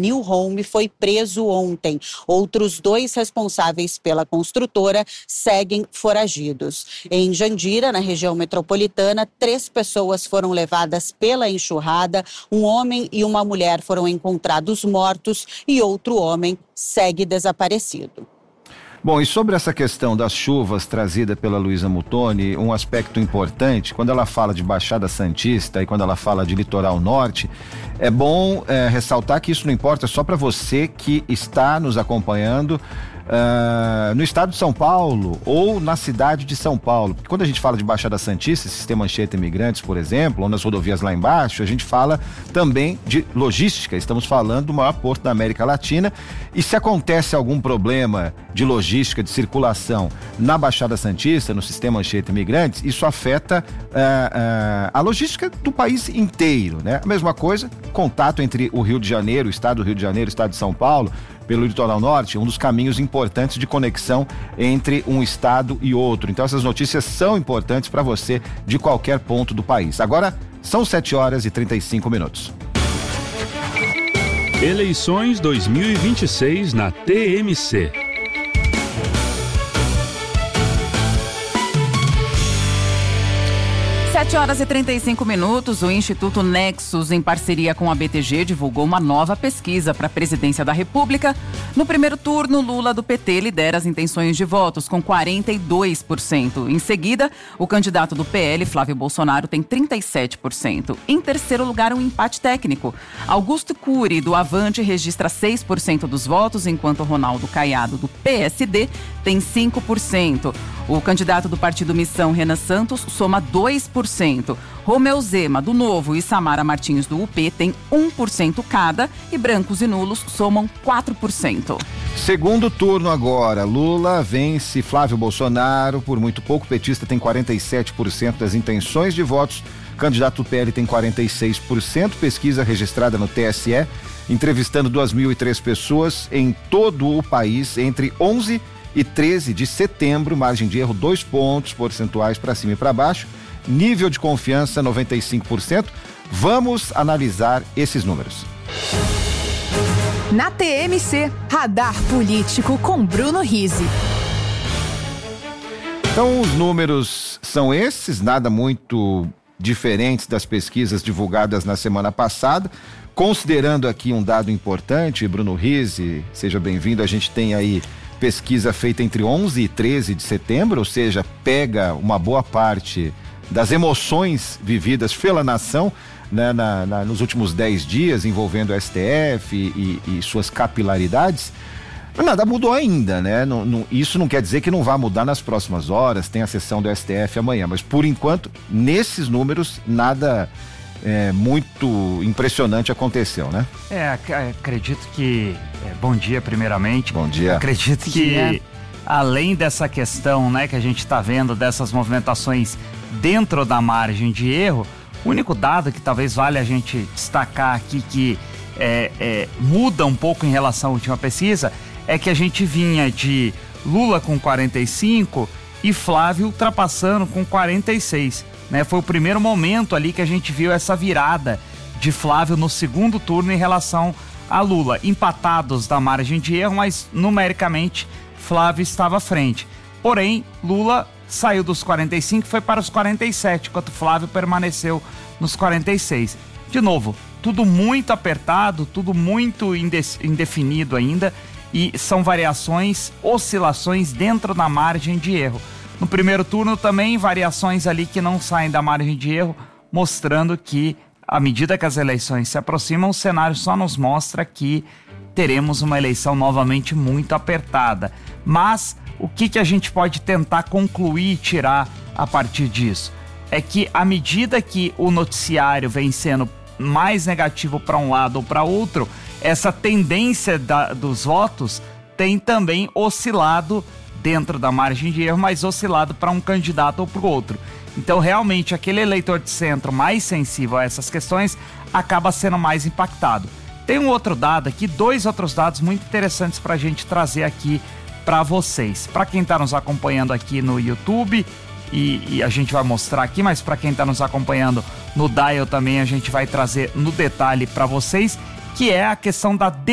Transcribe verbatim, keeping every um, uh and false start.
New Home foi preso ontem. Outros dois responsáveis pela construtora seguem foragidos. Em Jandira, na região metropolitana, três pessoas foram levadas pela enxurrada. Um homem e uma mulher foram encontrados mortos e outro homem segue desaparecido. Bom, e sobre essa questão das chuvas trazida pela Luísa Muttoni, um aspecto importante, quando ela fala de Baixada Santista e quando ela fala de litoral norte, é bom é, ressaltar que isso não importa só para você que está nos acompanhando Uh, no estado de São Paulo ou na cidade de São Paulo, porque quando a gente fala de Baixada Santista, Sistema Anchieta Imigrantes, por exemplo, ou nas rodovias lá embaixo, a gente fala também de logística. Estamos falando do maior porto da América Latina, e se acontece algum problema de logística, de circulação na Baixada Santista, no Sistema Anchieta Imigrantes, isso afeta uh, uh, a logística do país inteiro, né? A mesma coisa, contato entre o Rio de Janeiro, o estado do Rio de Janeiro, o estado de São Paulo, pelo litoral norte, um dos caminhos importantes de conexão entre um estado e outro. Então essas notícias são importantes para você de qualquer ponto do país. Agora são sete horas e trinta e cinco minutos. Eleições dois mil e vinte e seis na T M C. sete horas e trinta e cinco minutos, o Instituto Nexus, em parceria com a B T G, divulgou uma nova pesquisa para a presidência da República. No primeiro turno, Lula do P T lidera as intenções de votos, com quarenta e dois por cento. Em seguida, o candidato do P L, Flávio Bolsonaro, tem trinta e sete por cento. Em terceiro lugar, um empate técnico. Augusto Cury, do Avante, registra seis por cento dos votos, enquanto Ronaldo Caiado, do P S D, tem cinco por cento. O candidato do Partido Missão, Renan Santos, soma dois por cento. Romeu Zema, do Novo, e Samara Martins, do U P, tem um por cento cada, e brancos e nulos somam quatro por cento. Segundo turno agora, Lula vence Flávio Bolsonaro por muito pouco. O petista tem quarenta e sete por cento das intenções de votos. O candidato do P L tem quarenta e seis por cento. Pesquisa registrada no T S E, entrevistando duas mil e três pessoas em todo o país entre onze e treze de setembro, margem de erro dois pontos percentuais para cima e para baixo, nível de confiança noventa e cinco por cento. Vamos analisar esses números. Na T M C, Radar Político com Bruno Rizzi. Então os números são esses, nada muito diferentes das pesquisas divulgadas na semana passada. Considerando aqui um dado importante, Bruno Rizzi, seja bem-vindo, a gente tem aí pesquisa feita entre onze e treze de setembro, ou seja, pega uma boa parte das emoções vividas pela nação, né, na, na, nos últimos dez dias, envolvendo o S T F e, e, e suas capilaridades. Nada mudou ainda, né? Não, não, isso não quer dizer que não vá mudar nas próximas horas, tem a sessão do S T F amanhã, mas por enquanto, nesses números, nada é, muito impressionante aconteceu, né? É, acredito que... É, bom dia, primeiramente. Bom dia. Acredito que, dia. além dessa questão, né, que a gente está vendo, dessas movimentações dentro da margem de erro, o único dado que talvez valha a gente destacar aqui que é, é, muda um pouco em relação à última pesquisa é que a gente vinha de Lula com quarenta e cinco e Flávio ultrapassando com quarenta e seis, né? Foi o primeiro momento ali que a gente viu essa virada de Flávio no segundo turno em relação a Lula, empatados da margem de erro, mas numericamente Flávio estava à frente. Porém, Lula saiu dos quarenta e cinco e foi para os quarenta e sete, enquanto Flávio permaneceu nos quarenta e seis. De novo, tudo muito apertado, tudo muito indefinido ainda, e são variações, oscilações dentro da margem de erro. No primeiro turno também variações ali que não saem da margem de erro, mostrando que à medida que as eleições se aproximam, o cenário só nos mostra que teremos uma eleição novamente muito apertada. Mas o que, que a gente pode tentar concluir e tirar a partir disso? É que à medida que o noticiário vem sendo mais negativo para um lado ou para outro, essa tendência da, dos votos tem também oscilado dentro da margem de erro, mas oscilado para um candidato ou para o outro. Então, realmente, aquele eleitor de centro mais sensível a essas questões acaba sendo mais impactado. Tem um outro dado aqui, dois outros dados muito interessantes para a gente trazer aqui para vocês. Para quem está nos acompanhando aqui no YouTube, e, e a gente vai mostrar aqui, mas para quem está nos acompanhando no Dial também, a gente vai trazer no detalhe para vocês, que é a questão da